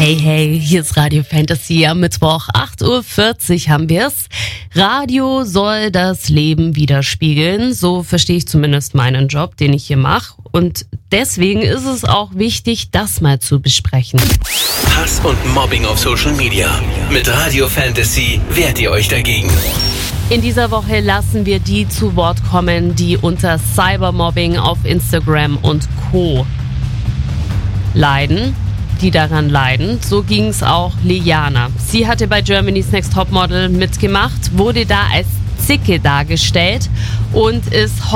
Hey, hey, hier ist Radio Fantasy. Am Mittwoch, 8.40 Uhr haben wir's. Radio soll das Leben widerspiegeln. So verstehe ich zumindest meinen Job, den ich hier mache. Und deswegen ist es auch wichtig, das mal zu besprechen. Hass und Mobbing auf Social Media. Mit Radio Fantasy wehrt ihr euch dagegen. In dieser Woche lassen wir die zu Wort kommen, die unter Cybermobbing auf Instagram und Co. leiden. Die daran leiden. So ging es auch Liana. Sie hatte bei Germany's Next Topmodel mitgemacht, wurde da als Zicke dargestellt und ist